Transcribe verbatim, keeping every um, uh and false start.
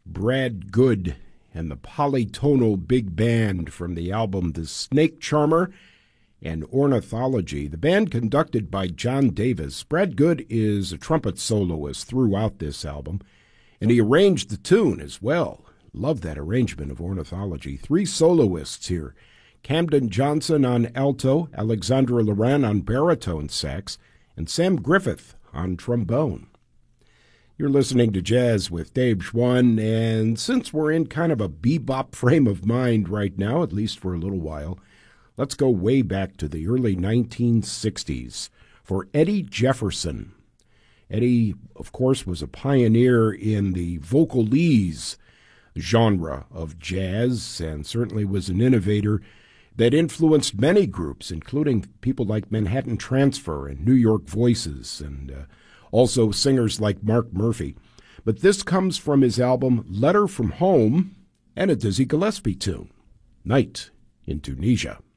Brad Good and the Polytonal Big Band from the album The Snake Charmer and Ornithology. The band conducted by John Davis. Brad Good is a trumpet soloist throughout this album, and he arranged the tune as well. Love that arrangement of Ornithology. Three soloists here. Camden Johnson on alto, Alexandra Loran on baritone sax, and Sam Griffith on trombone. You're listening to Jazz with Dave Schwann, and since we're in kind of a bebop frame of mind right now, at least for a little while, let's go way back to the early nineteen sixties for Eddie Jefferson. Eddie, of course, was a pioneer in the vocalese genre of jazz and certainly was an innovator that influenced many groups, including people like Manhattan Transfer and New York Voices, and uh, also singers like Mark Murphy. But this comes from his album Letter from Home and a Dizzy Gillespie tune, Night in Tunisia.